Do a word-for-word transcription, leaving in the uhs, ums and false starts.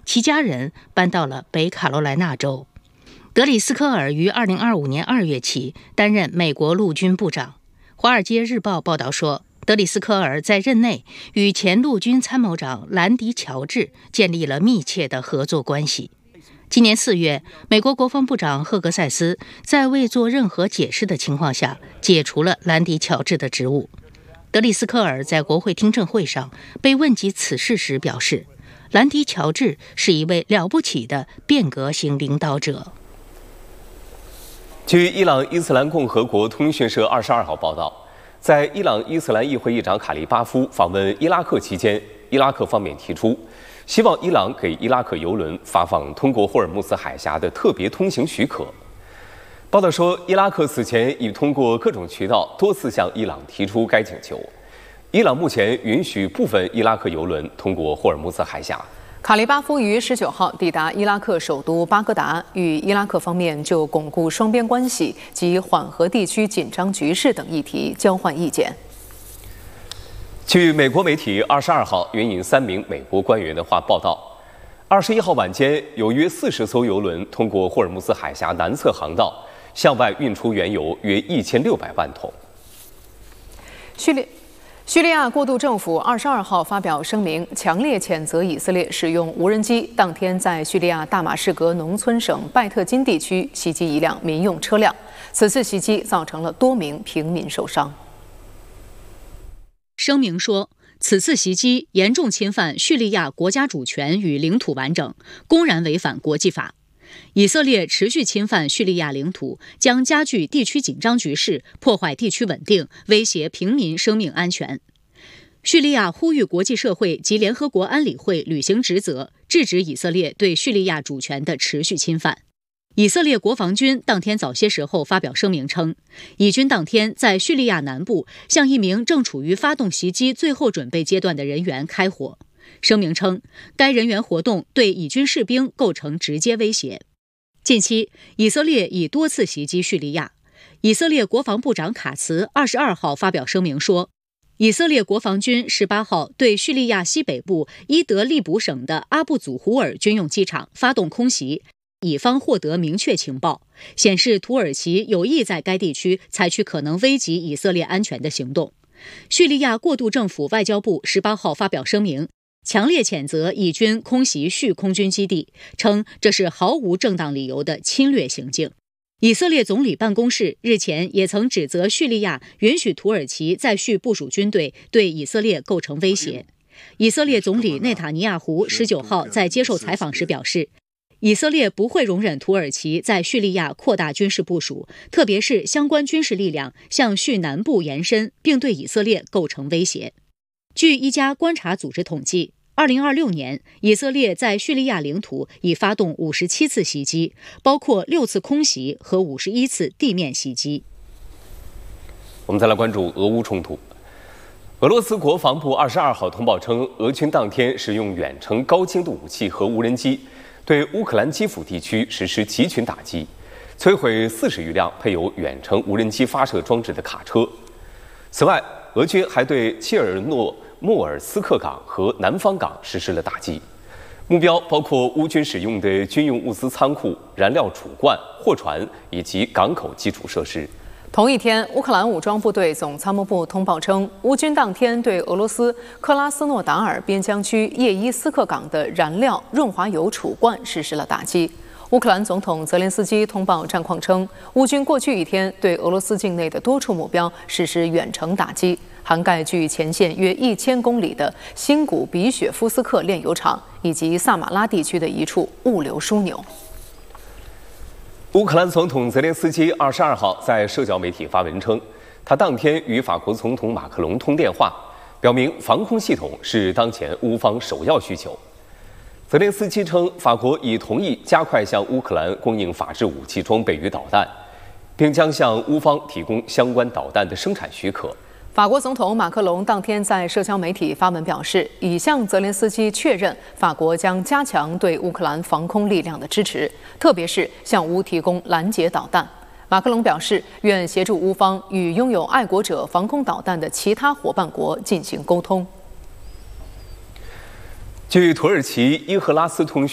其家人搬到了北卡罗来纳州。德里斯科尔于二零二五年二月起担任美国陆军部长。《华尔街日报》报道说，德里斯科尔在任内与前陆军参谋长兰迪·乔治建立了密切的合作关系。今年四月，美国国防部长赫格塞斯在未做任何解释的情况下解除了兰迪·乔治的职务。德里斯科尔在国会听证会上被问及此事时表示，兰迪·乔治是一位了不起的变革型领导者。 据伊朗伊斯兰共和国通讯社二十二号报道，在伊朗伊斯兰议会议长卡利巴夫访问伊拉克期间，伊拉克方面提出，希望伊朗给伊拉克油轮发放通过霍尔木兹海峡的特别通行许可。报道说，伊拉克此前已通过各种渠道多次向伊朗提出该请求。伊朗目前允许部分伊拉克油轮通过霍尔木兹海峡。 卡利巴夫于十九号抵达伊拉克首都巴格达，与伊拉克方面就巩固双边关系及缓和地区紧张局势等议题交换意见。 据美国媒体二十二号援引三名美国官员的话报道，二十一号晚间，有约四十艘油轮通过霍尔木兹海峡南侧航道，向外运出原油约一千六百万桶。 叙利叙利亚过渡政府二十二号发表声明，强烈谴责以色列使用无人机当天在叙利亚大马士革农村省拜特金地区袭击一辆民用车辆。此次袭击造成了多名平民受伤。 声明说，此次袭击严重侵犯叙利亚国家主权与领土完整，公然违反国际法。以色列持续侵犯叙利亚领土，将加剧地区紧张局势，破坏地区稳定，威胁平民生命安全。叙利亚呼吁国际社会及联合国安理会履行职责，制止以色列对叙利亚主权的持续侵犯。以色列国防军当天早些时候发表声明称，以军当天在叙利亚南部向一名正处于发动袭击最后准备阶段的人员开火。声明称，该人员活动对以军士兵构成直接威胁。近期，以色列已多次袭击叙利亚。以色列国防部长卡茨二十二号发表声明说，以色列国防军十八号对叙利亚西北部伊德利卜省的阿布祖胡尔军用机场发动空袭，以方获得明确情报，显示土耳其有意在该地区采取可能危及以色列安全的行动。叙利亚过渡政府外交部十八号发表声明，强烈谴责以军空袭叙空军基地，称这是毫无正当理由的侵略行径。以色列总理办公室日前也曾指责叙利亚允许土耳其在叙部署军队，对以色列构成威胁。以色列总理内塔尼亚胡十九号在接受采访时表示，以色列不会容忍土耳其在叙利亚扩大军事部署，特别是相关军事力量向叙南部延伸，并对以色列构成威胁。据一家观察组织统计，二零二六年，以色列在叙利亚领土已发动五十七次袭击，包括六次空袭和五十一次地面袭击。 我们再来关注俄乌冲突。俄罗斯国防部二十二号通报称，俄军当天使用远程高精度武器和无人机，对乌克兰基辅地区实施集群打击，摧毁四十余辆配有远程无人机发射装置的卡车。此外，俄军还对切尔诺莫尔斯克港和南方港实施了打击，目标包括乌军使用的军用物资仓库、燃料储罐、货船以及港口基础设施。 同一天，乌克兰武装部队总参谋部通报称，乌军当天对俄罗斯克拉斯诺达尔边疆区叶伊斯克港的燃料润滑油储罐实施了打击。乌克兰总统泽连斯基通报战况称，乌军过去一天对俄罗斯境内的多处目标实施远程打击，涵盖距前线约一千公里的新古比雪夫斯克炼油厂以及萨马拉地区的一处物流枢纽。 乌克兰总统泽连斯基二十二号在社交媒体发文称，他当天与法国总统马克龙通电话，表明防空系统是当前乌方首要需求。泽连斯基称，法国已同意加快向乌克兰供应法制武器装备与导弹，并将向乌方提供相关导弹的生产许可。 法国总统马克龙当天在社交媒体发文表示，已向泽连斯基确认法国将加强对乌克兰防空力量的支持，特别是向乌提供拦截导弹。马克龙表示，愿协助乌方与拥有爱国者防空导弹的其他伙伴国进行沟通。 据土耳其伊赫拉斯通讯